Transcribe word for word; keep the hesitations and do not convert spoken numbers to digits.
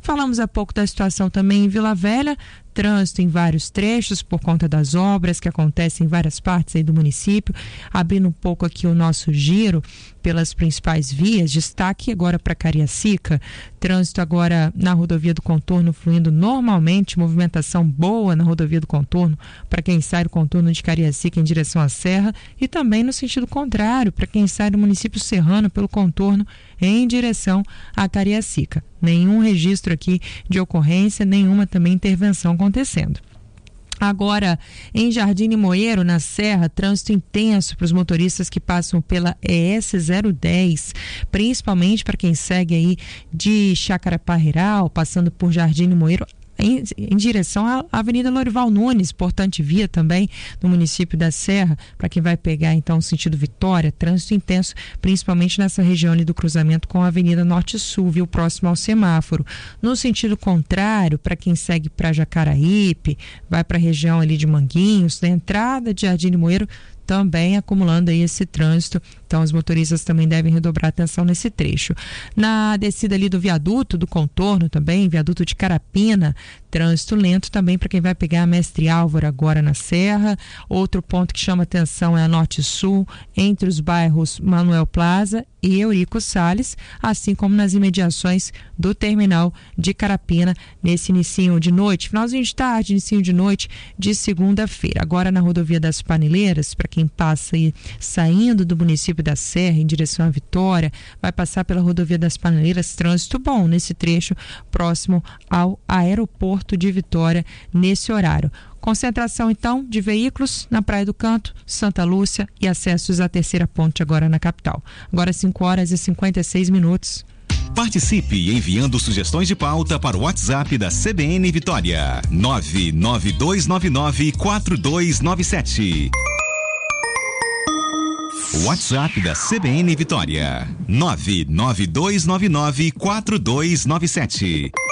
Falamos há pouco da situação também em Vila Velha, trânsito em vários trechos por conta das obras que acontecem em várias partes aí do município. Abrindo um pouco aqui o nosso giro pelas principais vias, destaque agora para Cariacica, trânsito agora na rodovia do Contorno fluindo normalmente, movimentação boa na rodovia do Contorno para quem sai do contorno de Cariacica em direção à Serra e também no sentido contrário, para quem sai do município serrano pelo contorno em direção a Cariacica. Nenhum registro aqui de ocorrência, nenhuma também intervenção acontecendo. Agora, em Jardim Limoeiro, na Serra, trânsito intenso para os motoristas que passam pela E S zero dez, principalmente para quem segue aí de Chacarapá-Real, passando por Jardim Limoeiro, Em, em direção à Avenida Lorival Nunes, importante via também no município da Serra, para quem vai pegar então o sentido Vitória, trânsito intenso, principalmente nessa região ali do cruzamento com a Avenida Norte-Sul, viu, próximo ao semáforo. No sentido contrário, para quem segue para Jacaraípe, vai para a região ali de Manguinhos, na entrada de Jardim Limoeiro, também acumulando aí esse trânsito, então os motoristas também devem redobrar atenção nesse trecho. Na descida ali do viaduto, do contorno também, viaduto de Carapina, trânsito lento também para quem vai pegar a Mestre Álvaro agora na Serra. Outro ponto que chama atenção é a Norte-Sul, entre os bairros Manuel Plaza e Eurico Salles, assim como nas imediações do terminal de Carapina, nesse inicinho de noite, finalzinho de tarde, inicinho de noite de segunda-feira. Agora na rodovia das Paneleiras, para quem passa aí saindo do município da Serra em direção à Vitória, vai passar pela rodovia das Paneleiras, trânsito bom nesse trecho próximo ao aeroporto de Vitória nesse horário. Concentração, então, de veículos na Praia do Canto, Santa Lúcia e acessos à terceira ponte agora na capital. Agora cinco horas e cinquenta e seis minutos. Participe enviando sugestões de pauta para o WhatsApp da C B N Vitória. nove nove dois nove nove quatro dois nove sete. WhatsApp da C B N Vitória. nove nove dois nove nove quatro dois nove sete.